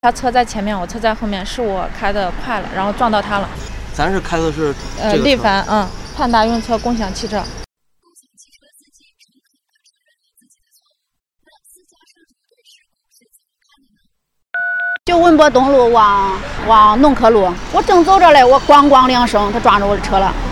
他车在前面，我车在后面，是我开的快了，然后撞到他了。 咱是开的是力帆，盼达用车共享汽车。 就文博东路往弄客路，我正走着嘞，我咣咣两声，他撞着我的车了。